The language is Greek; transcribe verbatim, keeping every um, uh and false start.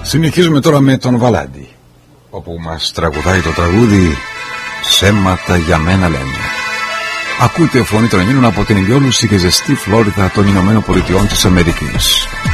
Συνεχίζουμε τώρα με τον Βαλάντη, όπου μας τραγουδάει το τραγούδι «Ψέματα για μένα λένε». Ακούτε φωνή των Ελλήνων από την ηλιόλουστη και ζεστή Φλόριδα των Ηνωμένων Πολιτειών της Αμερικής.